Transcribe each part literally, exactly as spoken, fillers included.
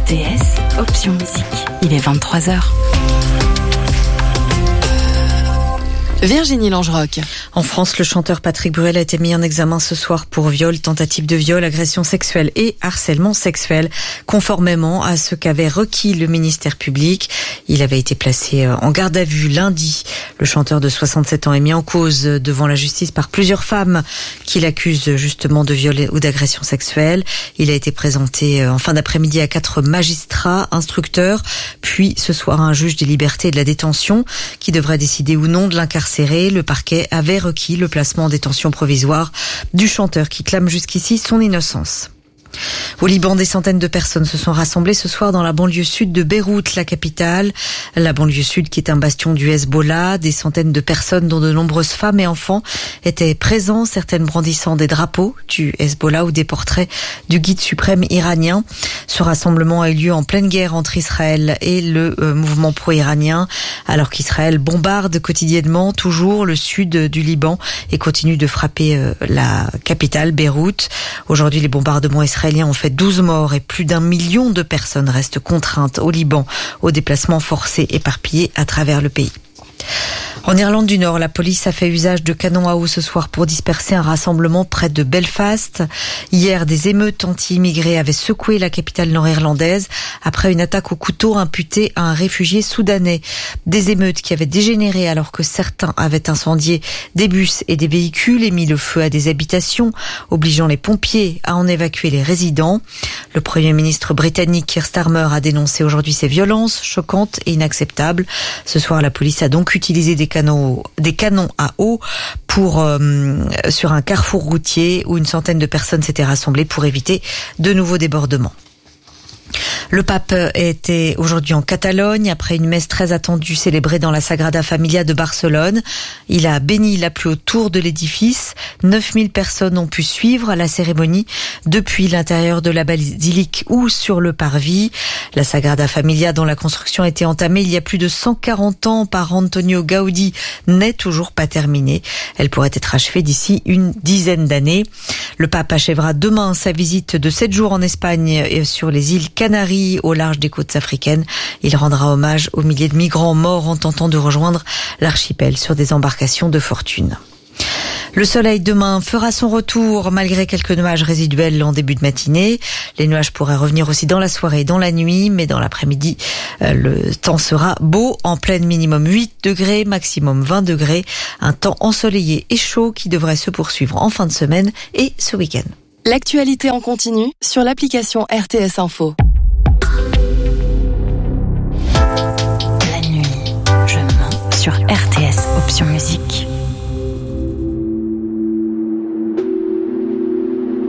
T S, option musique. Il est vingt-trois heures. Virginie Langeroc. En France, le chanteur Patrick Bruel a été mis en examen ce soir pour viol, tentative de viol, agression sexuelle et harcèlement sexuel, conformément à ce qu'avait requis le ministère public. Il avait été placé en garde à vue lundi. Le chanteur de soixante-sept ans est mis en cause devant la justice par plusieurs femmes qui l'accusent justement de viol ou d'agression sexuelle. Il a été présenté en fin d'après-midi à quatre magistrats, instructeurs, puis ce soir à un juge des libertés et de la détention qui devrait décider ou non de l'incarcération. Le parquet avait requis le placement en détention provisoire du chanteur qui clame jusqu'ici son innocence. Au Liban, des centaines de personnes se sont rassemblées ce soir dans la banlieue sud de Beyrouth, la capitale. La banlieue sud qui est un bastion du Hezbollah. Des centaines de personnes, dont de nombreuses femmes et enfants, étaient présents, certaines brandissant des drapeaux du Hezbollah ou des portraits du guide suprême iranien. Ce rassemblement a eu lieu en pleine guerre entre Israël et le euh, mouvement pro-iranien, alors qu'Israël bombarde quotidiennement toujours le sud du Liban et continue de frapper euh, la capitale, Beyrouth. Aujourd'hui, les bombardements israéliens ont fait douze morts et plus d'un million de personnes restent contraintes au Liban aux déplacements forcés éparpillés à travers le pays. En Irlande du Nord, la police a fait usage de canons à eau ce soir pour disperser un rassemblement près de Belfast. Hier, des émeutes anti-immigrés avaient secoué la capitale nord-irlandaise après une attaque au couteau imputée à un réfugié soudanais. Des émeutes qui avaient dégénéré alors que certains avaient incendié des bus et des véhicules et mis le feu à des habitations, obligeant les pompiers à en évacuer les résidents. Le Premier ministre britannique Keir Starmer a dénoncé aujourd'hui ces violences choquantes et inacceptables. Ce soir, la police a donc utilisé des canons, des canons à eau pour, euh, sur un carrefour routier où une centaine de personnes s'étaient rassemblées pour éviter de nouveaux débordements. Le pape était aujourd'hui en Catalogne après une messe très attendue célébrée dans la Sagrada Familia de Barcelone. Il a béni la pluie autour de l'édifice. neuf mille personnes ont pu suivre la cérémonie depuis l'intérieur de la basilique ou sur le parvis. La Sagrada Familia, dont la construction a été entamée il y a plus de cent quarante ans par Antonio Gaudí, n'est toujours pas terminée. Elle pourrait être achevée d'ici une dizaine d'années. Le pape achèvera demain sa visite de sept jours en Espagne et sur les îles Canaries au large des côtes africaines. Il rendra hommage aux milliers de migrants morts en tentant de rejoindre l'archipel sur des embarcations de fortune. Le soleil demain fera son retour malgré quelques nuages résiduels en début de matinée. Les nuages pourraient revenir aussi dans la soirée et dans la nuit, mais dans l'après-midi, le temps sera beau. En pleine, minimum huit degrés, maximum vingt degrés. Un temps ensoleillé et chaud qui devrait se poursuivre en fin de semaine et ce week-end. L'actualité en continu sur l'application R T S Info. La nuit, je mens sur R T S Option Musique.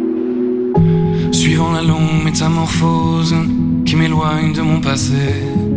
Suivant la longue métamorphose qui m'éloigne de mon passé,